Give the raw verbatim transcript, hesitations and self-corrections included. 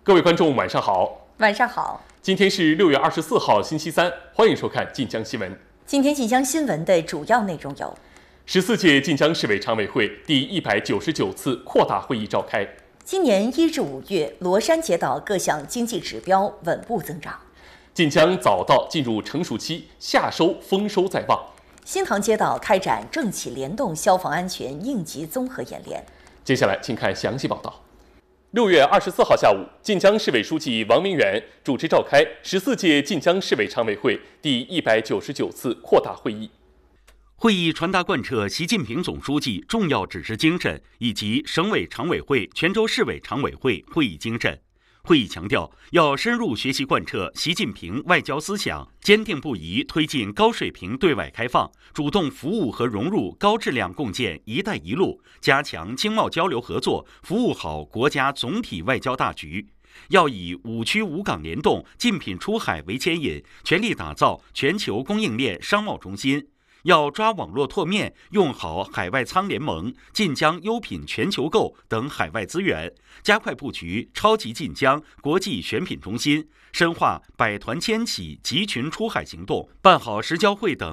各位观众，晚上好。 晚上好。 今天是六月二十四号，星期三，欢迎收看晋江新闻。 今天晋江新闻的主要内容有： 十四届晋江市委常委会第一百九十九次扩大会议召开。 今年一至五月，罗山街道各项经济指标稳步增长。 晋江早稻进入成熟期，夏收丰收在望。 新塘街道开展政企联动消防安全应急综合演练。 接下来，请看详细报道。六月二十四号下午，晋江市委书记王明远主持召开十四届晋江市委常委会第一百九十九次扩大会议。 会议传达贯彻习近平总书记重要指示精神以及省委常委会、全州市委常委会会议精神。会议强调，要深入学习贯彻习近平外交思想，坚定不移推进高水平对外开放，主动服务和融入高质量共建“一带一路”，加强经贸交流合作，服务好国家总体外交大局。要以五区五港联动、竞品出海为牵引，全力打造全球供应链商贸中心。要抓网络拓面，用好海外仓联盟、晋江优品全球购等海外资源，加快布局超级晋江国际选品中心，深化百团千企集群出海行动，办好石交会等